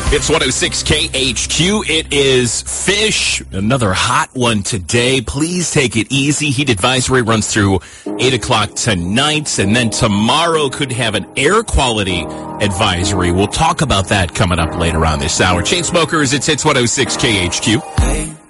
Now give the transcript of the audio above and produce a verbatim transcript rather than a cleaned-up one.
It's one oh six K H Q. It is Fish. Another hot one today. Please take it easy. Heat advisory runs through eight o'clock tonight. And then tomorrow could have an air quality advisory. We'll talk about that coming up later on this hour. Chainsmokers, it's Hits one oh six K H Q. Hey.